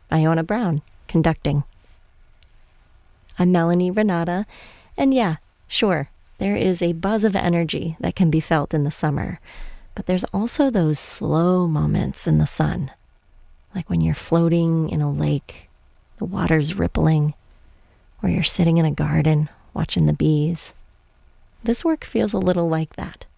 Iona Brown, conducting. I'm Melanie Renata, and yeah, sure, there is a buzz of energy that can be felt in the summer, but there's also those slow moments in the sun, like when you're floating in a lake, the water's rippling, or you're sitting in a garden watching the bees. This work feels a little like that.